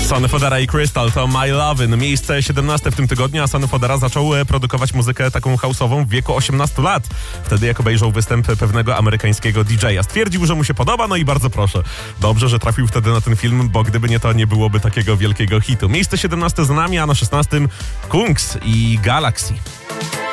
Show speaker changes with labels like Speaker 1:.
Speaker 1: Sonny Fodera i Crystal to My Lovin'. Miejsce 17 w tym tygodniu, a Sonny Fodera zaczął produkować muzykę taką house'ową w wieku 18 lat. Wtedy jak obejrzał występ pewnego amerykańskiego DJ-a. Stwierdził, że mu się podoba, no i bardzo proszę. Dobrze, że trafił wtedy na ten film, bo gdyby nie to, nie byłoby takiego wielkiego hitu. Miejsce 17 za nami, a na 16 Kungs i Galaxy.